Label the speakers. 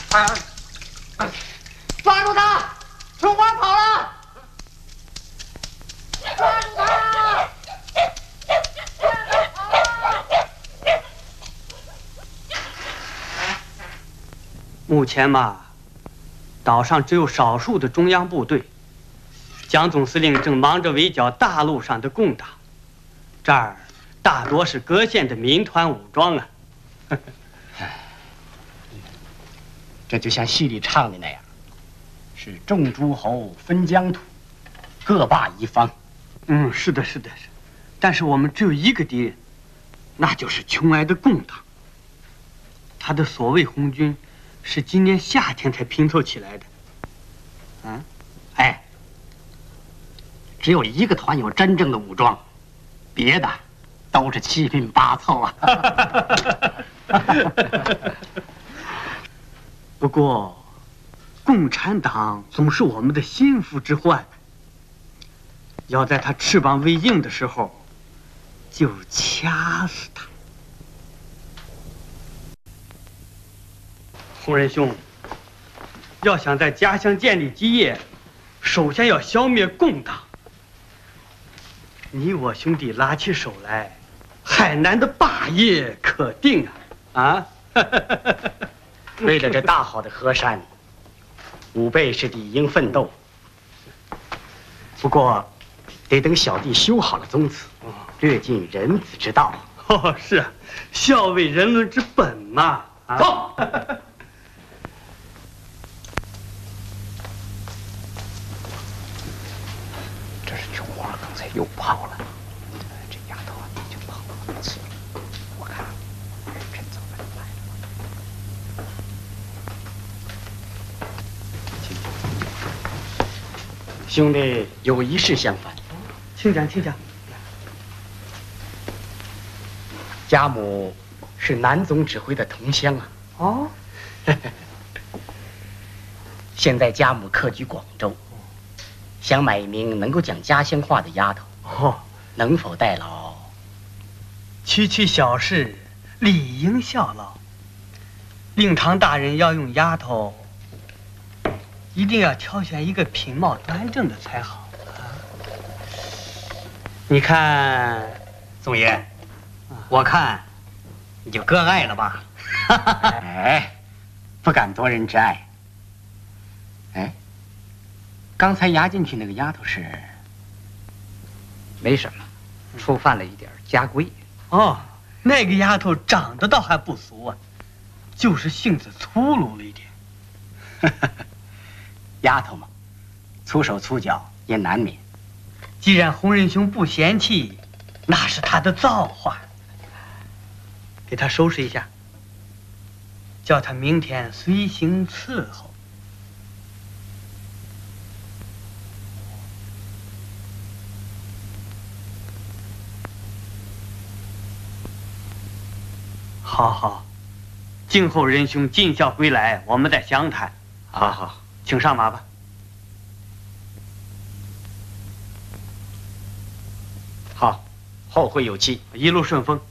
Speaker 1: 抓住他！春花跑了！抓住他！
Speaker 2: 目前嘛，岛上只有少数的中央部队。蒋总司令正忙着围剿大陆上的共党，这儿大多是各县的民团武装啊。
Speaker 3: 这就像戏里唱的那样，是众诸侯分疆土，各霸一方。
Speaker 2: 是的，是的，是。但是我们只有一个敌人，那就是穷挨的共党。他的所谓红军，是今年夏天才拼凑起来的。
Speaker 3: 只有一个团有真正的武装，别的都是七拼八凑啊。
Speaker 2: 不过，共产党总是我们的心腹之患，要在他翅膀未硬的时候，就掐死他。洪仁兄，要想在家乡建立基业，首先要消灭共党。你我兄弟拉起手来，海南的霸业可定啊！
Speaker 3: 为了这大好的河山，吾辈是理应奋斗。不过，得等小弟修好了宗祠，略尽人子之道。
Speaker 2: 是啊，孝为人伦之本嘛。
Speaker 3: 走。这是琼花刚才又跑了，这丫头就跑了2次了。我看人真走了来了。兄弟有一事相烦，
Speaker 2: 请讲，请讲。
Speaker 3: 家母是南总指挥的同乡啊。
Speaker 2: 哦。
Speaker 3: 现在家母客居广州，想买一名能够讲家乡话的丫头。能否代劳？
Speaker 2: 区区小事，理应效劳。令堂大人要用丫头，一定要挑选一个品貌端正的才好。你看，
Speaker 3: 总爷，我看你就割爱了吧。不敢夺人之爱。刚才押进去那个丫头是？
Speaker 4: 没什么，触犯了一点家规。
Speaker 2: 那个丫头长得倒还不俗啊，就是性子粗鲁了一点。
Speaker 3: 丫头嘛，粗手粗脚也难免。
Speaker 2: 既然洪仁兄不嫌弃，那是他的造化。给他收拾一下，叫他明天随行伺候。好，静候仁兄尽孝归来，我们再详谈。
Speaker 3: 好，
Speaker 2: 请上马吧。
Speaker 3: 好，后会有期，
Speaker 2: 一路顺风。